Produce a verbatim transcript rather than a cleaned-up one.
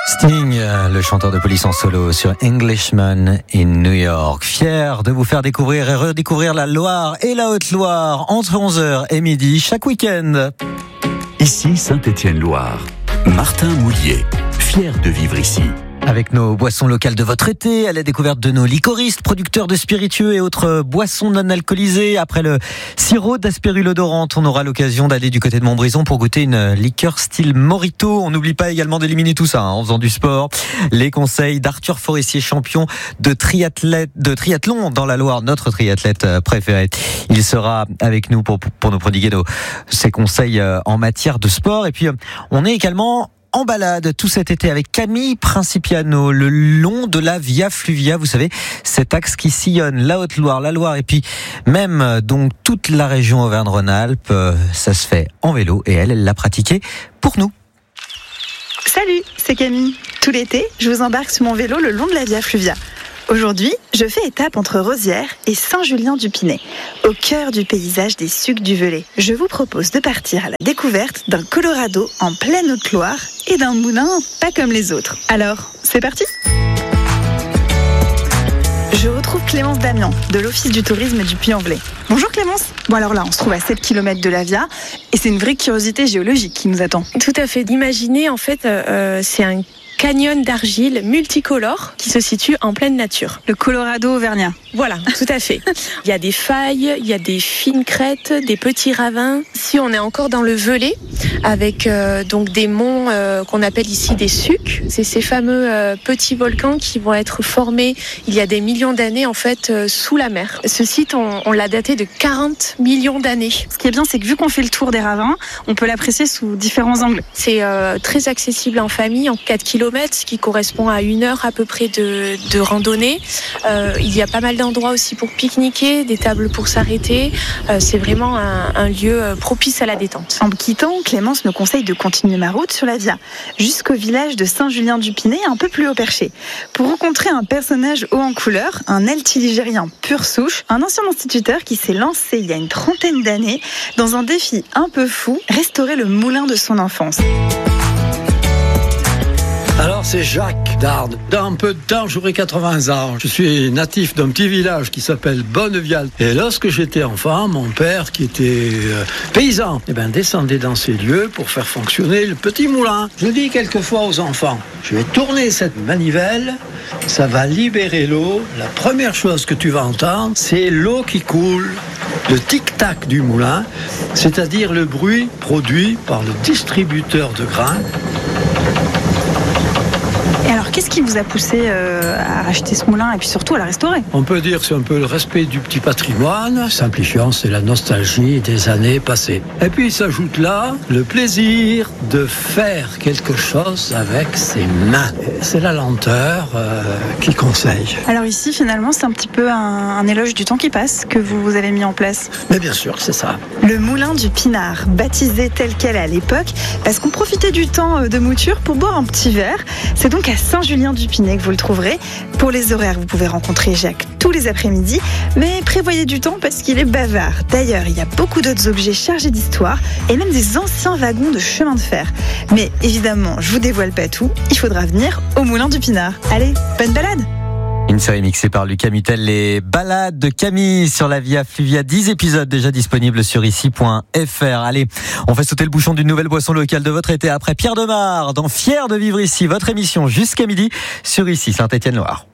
Sting, le chanteur de Police en solo sur Englishman in New York. Fier de vous faire découvrir et redécouvrir la Loire et la Haute-Loire entre onze heures et midi chaque week-end. Ici Saint-Étienne-Loire. Martin Moulier, fier de vivre ici. Avec nos boissons locales de votre été, à la découverte de nos liquoristes, producteurs de spiritueux et autres boissons non alcoolisées. Après le sirop d'Aspérulodorante, on aura l'occasion d'aller du côté de Montbrison pour goûter une liqueur style Morito. On n'oublie pas également d'éliminer tout ça hein, en faisant du sport. Les conseils d'Arthur Forestier, champion de triathlète, de triathlon dans la Loire, notre triathlète préféré. Il sera avec nous pour, pour nous prodiguer nos, ses conseils en matière de sport. Et puis, on est également en balade tout cet été avec Camille Principiano, le long de la Via Fluvia. Vous savez, cet axe qui sillonne la Haute-Loire, la Loire et puis même donc toute la région Auvergne-Rhône-Alpes. Ça se fait en vélo et elle, elle l'a pratiqué pour nous. Salut, c'est Camille. Tout l'été, je vous embarque sur mon vélo le long de la Via Fluvia. Aujourd'hui, je fais étape entre Rosières et Saint-Julien-du-Pinet, au cœur du paysage des Sucs du Velay. Je vous propose de partir à la découverte d'un Colorado en pleine Haute-Loire et d'un moulin pas comme les autres. Alors, c'est parti ? Je retrouve Clémence Damian, de l'Office du tourisme du Puy-en-Velay. Bonjour Clémence. Bon alors là, on se trouve à sept kilomètres de la Via et c'est une vraie curiosité géologique qui nous attend. Tout à fait. D'imaginer, en fait, euh, c'est un canyon d'argile multicolore qui se situe en pleine nature. Le Colorado auvergnat. Voilà, tout à fait. Il y a des failles, il y a des fines crêtes, des petits ravins. Si on est encore dans le Velay, avec euh, donc des monts euh, qu'on appelle ici des sucs, c'est ces fameux euh, petits volcans qui vont être formés il y a des millions d'années en fait euh, sous la mer. Ce site, on, on l'a daté de quarante millions d'années. Ce qui est bien, c'est que vu qu'on fait le tour des ravins, on peut l'apprécier sous différents angles. C'est euh, très accessible en famille, en quatre kilomètres, ce qui correspond à une heure à peu près de, de randonnée. Euh, il y a pas mal d'endroits aussi pour pique-niquer, des tables pour s'arrêter. Euh, c'est vraiment un, un lieu propice à la détente. En me quittant, Clémence me conseille de continuer ma route sur la Via, jusqu'au village de Saint-Julien-du-Pinet, un peu plus haut perché, pour rencontrer un personnage haut en couleur, un Altiligérien pure souche, un ancien instituteur qui s'est lancé il y a une trentaine d'années dans un défi un peu fou, restaurer le moulin de son enfance. Alors c'est Jacques Darde. Dans un peu de temps, j'aurai quatre-vingts ans. Je suis natif d'un petit village qui s'appelle Bonnevial. Et lorsque j'étais enfant, mon père, qui était euh, paysan, eh ben, descendait dans ces lieux pour faire fonctionner le petit moulin. Je dis quelquefois aux enfants, je vais tourner cette manivelle, ça va libérer l'eau. La première chose que tu vas entendre, c'est l'eau qui coule, le tic-tac du moulin, c'est-à-dire le bruit produit par le distributeur de grains. Alors, qu'est-ce qui vous a poussé euh, à racheter ce moulin et puis surtout à la restaurer ? On peut dire que c'est un peu le respect du petit patrimoine. Simplifiant, c'est la nostalgie des années passées. Et puis s'ajoute là le plaisir de faire quelque chose avec ses mains. C'est la lenteur euh, qui conseille. Alors ici, finalement, c'est un petit peu un, un éloge du temps qui passe que vous avez mis en place. Mais bien sûr, c'est ça. Le moulin du Pinard, baptisé tel quel à l'époque, parce qu'on profitait du temps de mouture pour boire un petit verre. C'est donc à Saint-Julien-du-Pinet que vous le trouverez. Pour les horaires, vous pouvez rencontrer Jacques tous les après-midi, mais prévoyez du temps parce qu'il est bavard. D'ailleurs, il y a beaucoup d'autres objets chargés d'histoire et même des anciens wagons de chemin de fer. Mais évidemment, je vous dévoile pas tout, il faudra venir au moulin du Pinard. Allez, bonne balade! Une série mixée par Lucas Mutel, les balades de Camille sur la Via Fluvia, dix épisodes déjà disponibles sur ici point f r. Allez, on fait sauter le bouchon d'une nouvelle boisson locale de votre été après Pierre Demar dans Fier de vivre ici, votre émission jusqu'à midi sur ici Saint-Étienne-Loire.